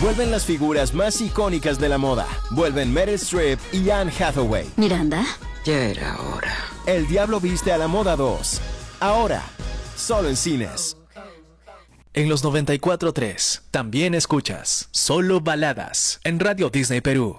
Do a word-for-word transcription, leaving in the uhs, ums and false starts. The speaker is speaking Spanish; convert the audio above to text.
Vuelven las figuras más icónicas de la moda. Vuelven Meryl Streep y Anne Hathaway. Miranda. Ya era hora. El Diablo Viste a la Moda dos. Ahora, solo en cines. En los noventa y cuatro punto tres también escuchas Solo Baladas en Radio Disney Perú.